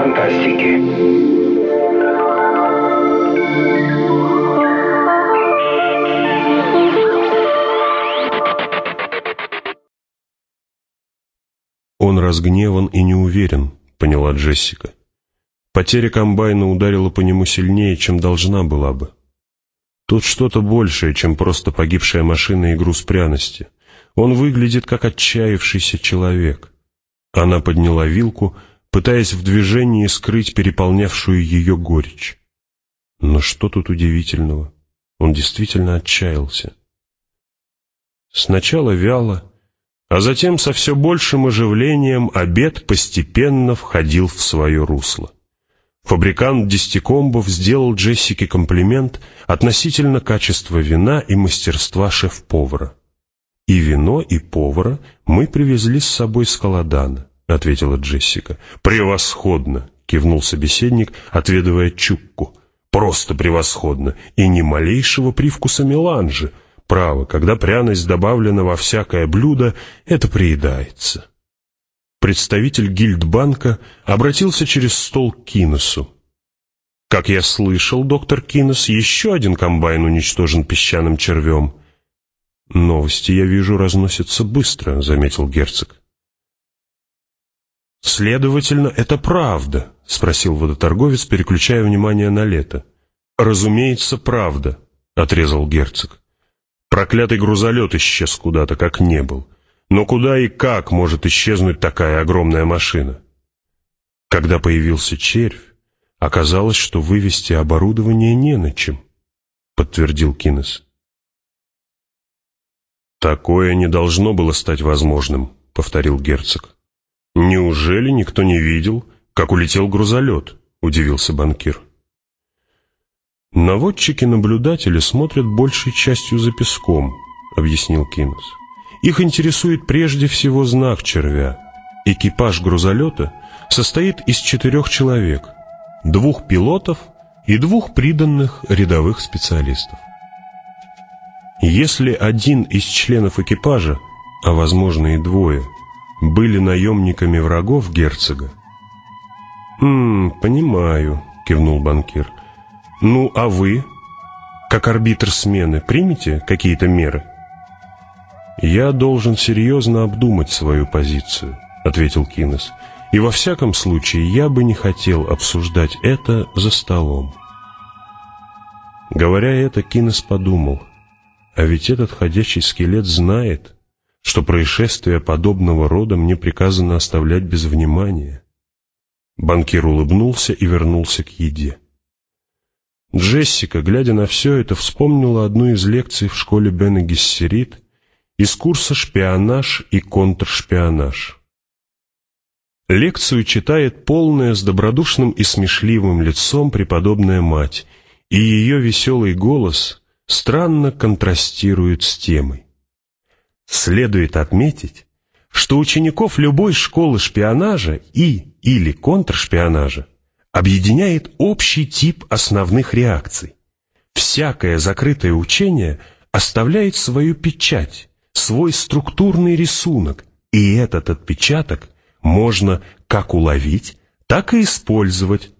фантастики. «Он разгневан и не уверен», — поняла Джессика. Потеря комбайна ударила по нему сильнее, чем должна была бы. Тут что-то большее, чем просто погибшая машина и груз пряности. Он выглядит как отчаявшийся человек. Она подняла вилку, пытаясь в движении скрыть переполнявшую ее горечь. Но что тут удивительного? Он действительно отчаялся. Сначала вяло, а затем со все большим оживлением обед постепенно входил в свое русло. Фабрикант десятикомбов сделал Джессике комплимент относительно качества вина и мастерства шеф-повара. «И вино, и повара мы привезли с собой с Колодана», — ответила Джессика. «Превосходно!» — кивнул собеседник, отведывая чукку. «Просто превосходно! И ни малейшего привкуса меланжи. Право, когда пряность добавлена во всякое блюдо, это приедается». Представитель гильдбанка обратился через стол к Кинесу. «Как я слышал, доктор Кинес, еще один комбайн уничтожен песчаным червем». «Новости, я вижу, разносятся быстро», — заметил герцог. «Следовательно, это правда?» — спросил водоторговец, переключая внимание на лето. «Разумеется, правда», — отрезал герцог. «Проклятый грузолет исчез куда-то, как не был. Но куда и как может исчезнуть такая огромная машина?» Когда появился червь, оказалось, что вывезти оборудование не на чем, — подтвердил Кинес. «Такое не должно было стать возможным», — повторил герцог. «Неужели никто не видел, как улетел грузолет?» — удивился банкир. «Наводчики-наблюдатели смотрят большей частью за песком», — объяснил Кинес. «Их интересует прежде всего знак червя. Экипаж грузолета состоит из 4 человек, 2 пилотов и 2 приданных рядовых специалистов. Если один из членов экипажа, а возможно и 2, были наемниками врагов герцога...» «Понимаю», — кивнул банкир. «Ну, а вы, как арбитр смены, примете какие-то меры?» «Я должен серьезно обдумать свою позицию», — ответил Кинес. «И во всяком случае я бы не хотел обсуждать это за столом». Говоря это, Кинес подумал, а ведь этот ходячий скелет знает, что происшествия подобного рода мне приказано оставлять без внимания. Банкир улыбнулся и вернулся к еде. Джессика, глядя на все это, вспомнила одну из лекций в школе Бене Гессерит из курса «Шпионаж и контршпионаж». Лекцию читает полная с добродушным и смешливым лицом преподобная мать, и ее веселый голос странно контрастирует с темой. Следует отметить, что учеников любой школы шпионажа или контршпионажа объединяет общий тип основных реакций. Всякое закрытое учение оставляет свою печать, свой структурный рисунок, и этот отпечаток можно как уловить, так и использовать